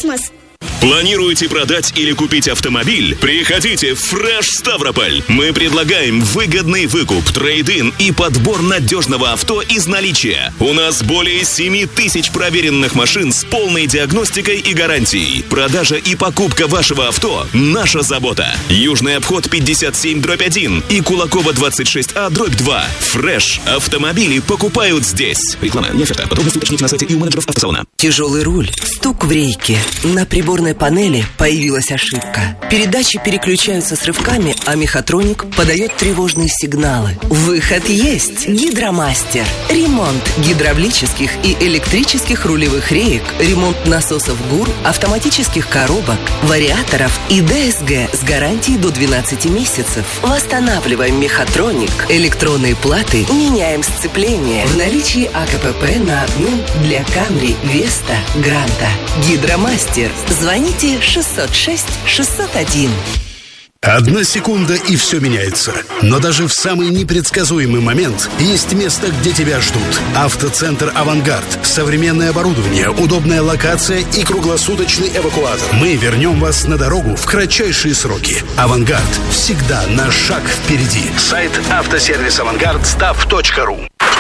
космос. Планируете продать или купить автомобиль? Приходите в Fresh Ставрополь. Мы предлагаем выгодный выкуп, трейд-ин и подбор надежного авто из наличия. У нас более 7 тысяч проверенных машин с полной диагностикой и гарантией. Продажа и покупка вашего авто – наша забота. Южный обход 57/1 и Кулакова 26А/2. Fresh. Автомобили покупают здесь. Реклама не оферта. Подробности уточните на сайте и у менеджеров автосалона. Тяжелый руль, стук в рейке. На приборной панели появилась ошибка. Передачи переключаются с рывками, а мехатроник подает тревожные сигналы. Выход есть. Гидромастер. Ремонт гидравлических и электрических рулевых реек, ремонт насосов ГУР, автоматических коробок, вариаторов и ДСГ с гарантией до 12 месяцев. Восстанавливаем мехатроник. Электронные платы меняем сцепление. В наличии АКПП на одном для Камри, Веста, Гранта. Гидромастер. Звоните 606-601. 1 секунда, и все меняется. Но даже в самый непредсказуемый момент есть место, где тебя ждут. Автоцентр «Авангард». Современное оборудование, удобная локация и круглосуточный эвакуатор. Мы вернем вас на дорогу в кратчайшие сроки. «Авангард» всегда на шаг впереди. Сайт автосервис «Авангард» stav.ru.